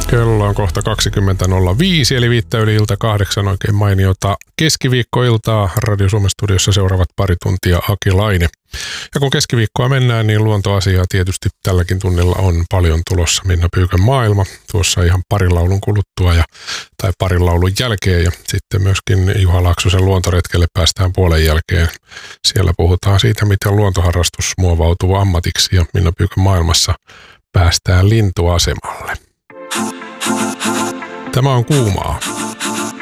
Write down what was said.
Kello on kohta 20.05, eli 7:05 oikein mainiota keskiviikkoiltaa. Radio Suomen studiossa seuraavat pari tuntia Aki Laine. Ja kun keskiviikkoa mennään, niin luontoasiaa tietysti tälläkin tunnilla on paljon tulossa. Minna Pyykön maailma tuossa ihan parin laulun kuluttua tai parin laulun jälkeen. Ja sitten myöskin Juha Laaksosen luontoretkelle päästään puolen jälkeen. Siellä puhutaan siitä, miten luontoharrastus muovautuu ammatiksi, ja Minna Pyykön maailmassa päästään lintuasemalle. Tämä on kuumaa.